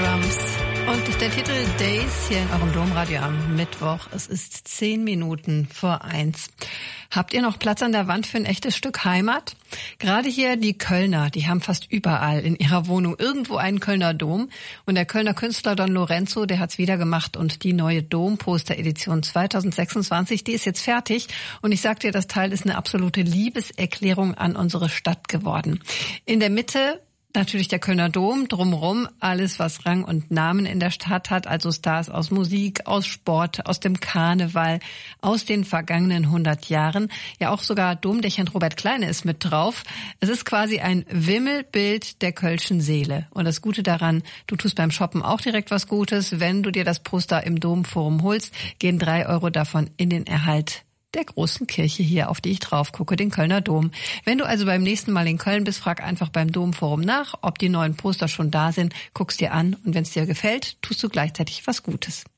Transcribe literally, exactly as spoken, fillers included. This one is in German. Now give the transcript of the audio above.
Drums. Und der Titel Days hier in eurem Domradio am Mittwoch. Es ist zehn Minuten vor eins. Habt ihr noch Platz an der Wand für ein echtes Stück Heimat? Gerade hier die Kölner, die haben fast überall in ihrer Wohnung irgendwo einen Kölner Dom. Und der Kölner Künstler Don Lorenzo, der hat's wieder gemacht. Und die neue Dom-Poster-Edition zwanzig sechsundzwanzig, die ist jetzt fertig. Und ich sag dir, das Teil ist eine absolute Liebeserklärung an unsere Stadt geworden. In der Mitte natürlich der Kölner Dom, drumherum alles, was Rang und Namen in der Stadt hat, also Stars aus Musik, aus Sport, aus dem Karneval, aus den vergangenen hundert Jahren. Ja, auch sogar Domdechant Robert Kleine ist mit drauf. Es ist quasi ein Wimmelbild der kölschen Seele. Und das Gute daran, du tust beim Shoppen auch direkt was Gutes. Wenn du dir das Poster im Domforum holst, gehen drei Euro davon in den Erhalt der großen Kirche hier, auf die ich drauf gucke, den Kölner Dom. Wenn du also beim nächsten Mal in Köln bist, frag einfach beim Domforum nach, ob die neuen Poster schon da sind, guck's dir an und wenn es dir gefällt, tust du gleichzeitig was Gutes.